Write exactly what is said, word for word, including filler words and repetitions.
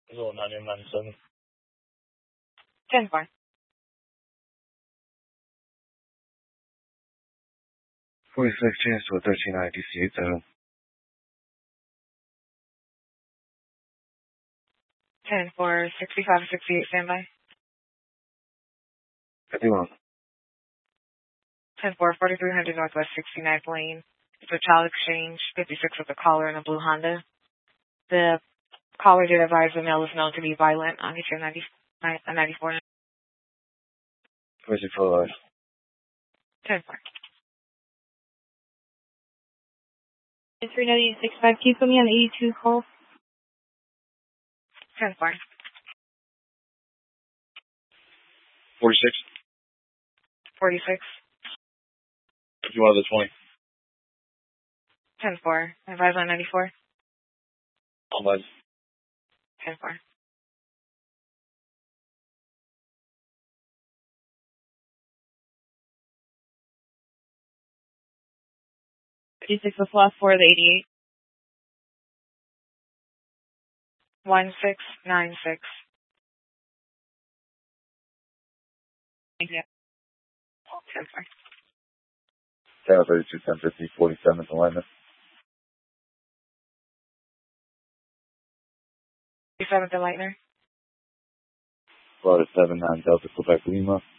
这是我男人男生。 ten four. forty-six Chancellor thirteen ninety C eight seven. ten four, sixty-five sixty-eight, standby. fifty-one. ten four, forty-three hundred Northwest sixty-ninth Lane. It's a child exchange, fifty-six with a caller in a blue Honda. The caller did advise the male is known to be violent. I'll get you a ninety-four. Where's your full life? ten four. three W sixty-five, can you put me on eighty-two call? ten four. forty-six. forty-six. You want the twenty? ten four. Advise on ninety-four. Advise. ten four. fifty-six was last four of the eighty-eight. one six nine six. Thank you. ten four. Tower thirty-two ten fifty forty-seventh alignment. seventh and Lightner. Florida seven nine Delta Quebec Lima.